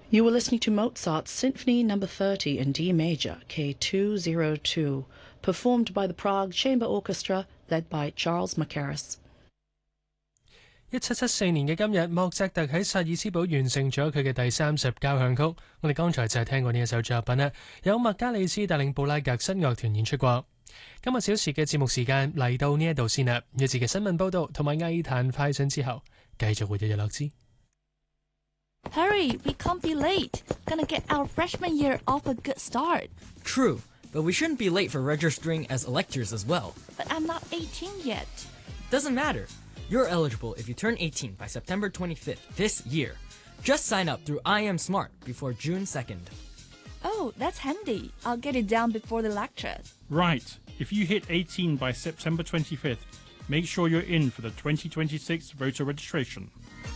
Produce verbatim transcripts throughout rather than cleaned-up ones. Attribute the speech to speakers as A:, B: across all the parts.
A: You were listening to Mozart's Symphony Number thirty in D Major, K two oh two, performed by the Prague Chamber Orchestra, led by Charles Mackerras。
B: 一七七四年嘅今日，莫扎特喺薩爾斯堡完成咗佢嘅第三十交響曲。我哋剛才就係聽過呢一首作品啦，有麥加里斯帶領布拉格新樂團演出過。今個小時嘅節目時間嚟到呢一度先啦，一節嘅新聞報導同埋藝壇快訊之後，繼續會日日樂之。
C: Hurry, we can't be late. Gonna get our freshman year off a good start.
D: True, but we shouldn't be late for registering as electors as well.
C: But I'm not eighteen yet.
D: Doesn't matter. You're eligible if you turn eighteen by September twenty-fifth this year. Just sign up through I Am Smart before June second.
C: Oh, that's handy. I'll get it down before the lecture.
E: Right. If you hit eighteen by September twenty-fifth, make sure you're in for the twenty twenty-six voter registration.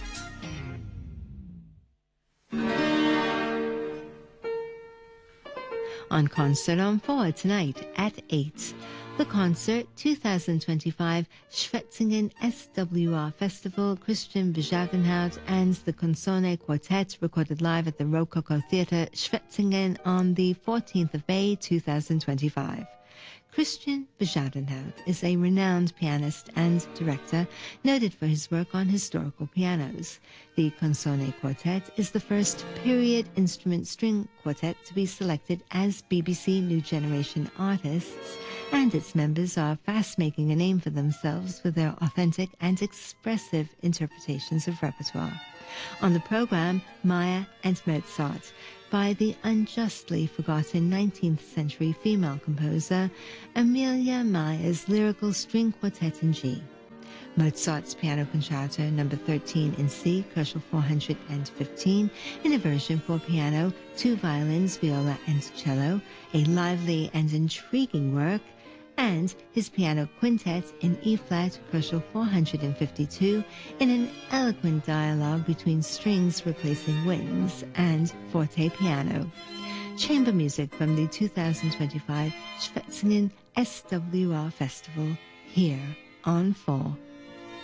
F: On Concert on four tonight at eight. The concert twenty twenty-five Schwetzingen S W R Festival, Christian Bejagenhout and the Consone Quartet, recorded live at the Rococo Theatre, Schwetzingen on the fourteenth of May two thousand twenty-five. Christian Bejadenhout is a renowned pianist and director, noted for his work on historical pianos. The Consone Quartet is the first period instrument string quartet to be selected as B B C New Generation artists, and its members are fast making a name for themselves with their authentic and expressive interpretations of repertoire. On the program, Maya and Mozart, by the unjustly forgotten nineteenth century female composer Amelia Maya's lyrical string quartet in G. Mozart's Piano Concerto Number thirteen in C, Kochel four hundred fifteen, in a version for piano, two violins, viola and cello, a lively and intriguing work, and his piano quintet in E-flat, Kochel four hundred fifty-two, in an eloquent dialogue between strings replacing winds and forte piano. Chamber music from the two thousand twenty-five Schwetzingen S W R Festival, here on four.